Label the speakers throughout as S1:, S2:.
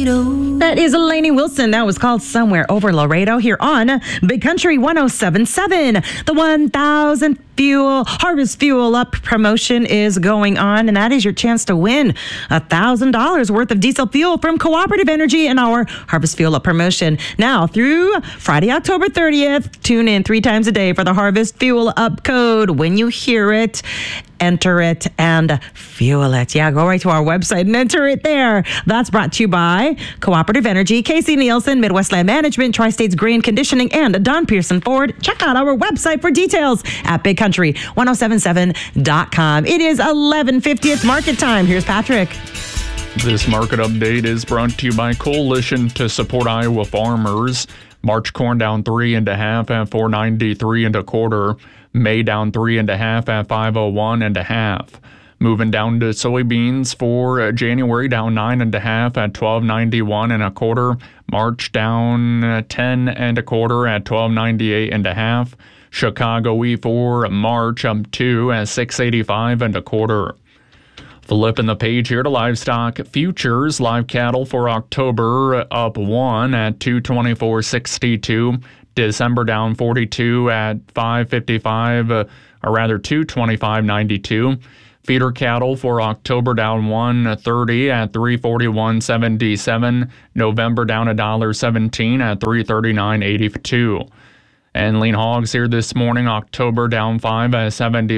S1: Laredo.
S2: That is Lainey Wilson. That was called Somewhere Over Laredo here on Big Country 107.7. The 1,000 Fuel Harvest Fuel Up promotion is going on, and that is your chance to win $1,000 worth of diesel fuel from Cooperative Energy in our Harvest Fuel Up promotion. Now through Friday, October 30th, tune in 3 times a day for the Harvest Fuel Up code. When you hear it, enter it and fuel it. Yeah, go right to our website and enter it there. That's brought to you by Cooperative Energy, Casey Nielsen, Midwest Land Management, Tri-States Grain Conditioning, and Don Pearson Ford. Check out our website for details at BigCountry1077.com. It is 11:50. It's market time. Here's Patrick.
S3: This market update is brought to you by Coalition to Support Iowa Farmers. March corn down 3.5 at $4.93 1/4. May down 3.5 at $5.01 1/2. Moving down to soybeans for January, down 9.5 at $12.91 1/4. March down 10 1/4 at $12.98 1/2. Chicago wheat for March up 2 at $6.85 1/4. Flipping the page here to livestock futures. Live cattle for October up 1 at $224.62. December down 42 at $5.55, or rather $225.92. Feeder cattle for October down 1.30 at $341.77. November down $1.17 at $339.82. And lean hogs here this morning. October down 5 at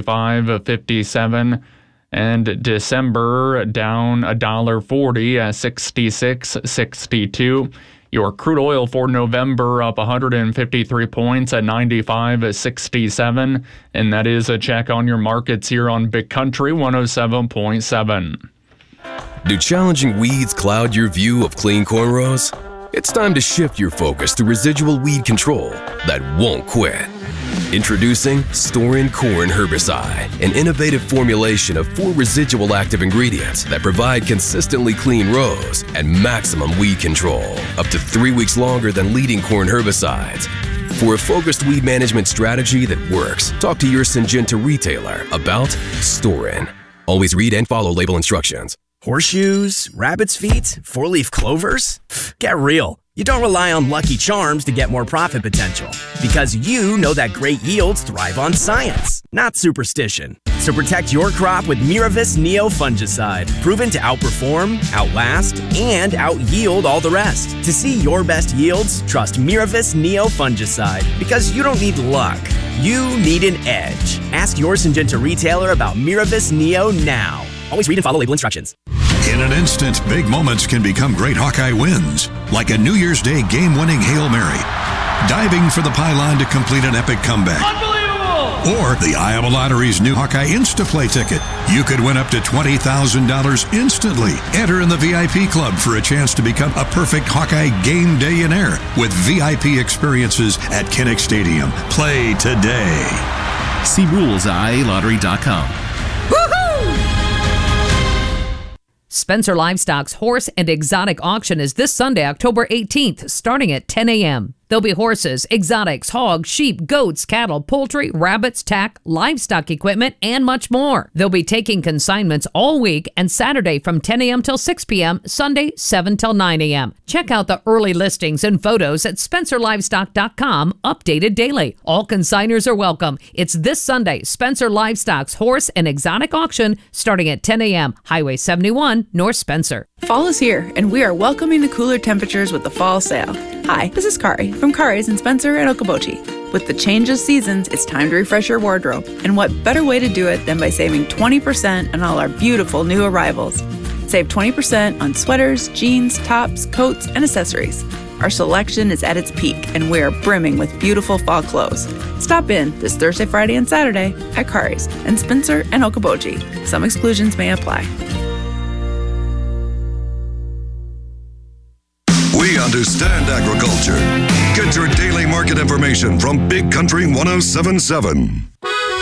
S3: $75.57. And December down $1.40 at $66.62. Your crude oil for November up 153 points at 95.67. And that is a check on your markets here on Big Country 107.7.
S4: Do challenging weeds cloud your view of clean cornrows? It's time to shift your focus to residual weed control that won't quit. Introducing Storin Corn Herbicide, an innovative formulation of 4 residual active ingredients that provide consistently clean rows and maximum weed control, up to 3 weeks longer than leading corn herbicides. For a focused weed management strategy that works, talk to your Syngenta retailer about Storin. Always read and follow label instructions.
S5: Horseshoes, rabbit's feet, 4-leaf clovers? Get real. You don't rely on Lucky Charms to get more profit potential, because you know that great yields thrive on science, not superstition. So protect your crop with Miravis Neo Fungicide, proven to outperform, outlast, and out-yield all the rest. To see your best yields, trust Miravis Neo Fungicide, because you don't need luck. You need an edge. Ask your Syngenta retailer about Miravis Neo now. Always read and follow label instructions.
S6: In an instant, big moments can become great Hawkeye wins, like a New Year's Day game-winning Hail Mary, diving for the pylon to complete an epic comeback. Unbelievable! Or the Iowa Lottery's new Hawkeye Instaplay ticket. You could win up to $20,000 instantly. Enter in the VIP club for a chance to become a perfect Hawkeye game day-in-air with VIP experiences at Kinnick Stadium. Play today.
S7: See rules at IALottery.com.
S8: Spencer Livestock's Horse and Exotic Auction is this Sunday, October 18th, starting at 10 a.m. There'll be horses, exotics, hogs, sheep, goats, cattle, poultry, rabbits, tack, livestock equipment, and much more. They'll be taking consignments all week and Saturday from 10 a.m. till 6 p.m., Sunday 7 till 9 a.m. Check out the early listings and photos at SpencerLivestock.com, updated daily. All consigners are welcome. It's this Sunday, Spencer Livestock's Horse and Exotic Auction, starting at 10 a.m., Highway 71, North Spencer.
S9: Fall is here, and we are welcoming the cooler temperatures with the fall sale. Hi, this is Kari from Kari's in Spencer and Okoboji. With the change of seasons, it's time to refresh your wardrobe. And what better way to do it than by saving 20% on all our beautiful new arrivals. Save 20% on sweaters, jeans, tops, coats, and accessories. Our selection is at its peak, and we are brimming with beautiful fall clothes. Stop in this Thursday, Friday, and Saturday at Kari's in Spencer and Okoboji. Some exclusions may apply.
S6: We understand agriculture. Get your daily market information from Big Country 107.7.